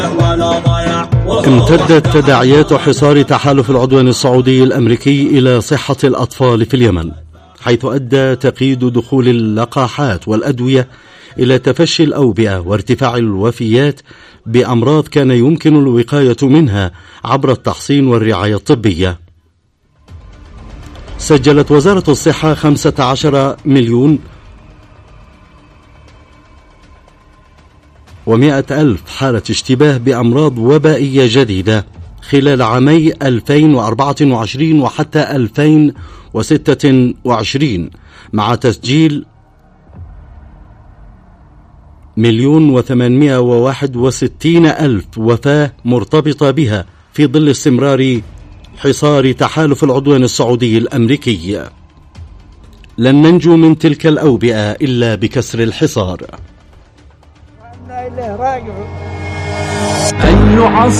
امتدت تداعيات حصار تحالف العدوان السعودي الأمريكي إلى صحة الأطفال في اليمن، حيث أدى تقييد دخول اللقاحات والأدوية إلى تفشي الأوبئة وارتفاع الوفيات بأمراض كان يمكن الوقاية منها عبر التحصين والرعاية الطبية. سجلت وزارة الصحة 15,100,000 حالة اشتباه بأمراض وبائية جديدة خلال عامي 2024 وحتى 2026، مع تسجيل 1,861,000 وفاة مرتبطة بها في ظل استمرار حصار تحالف العدوان السعودي الأمريكي. لن ننجو من تلك الأوبئة إلا بكسر الحصار.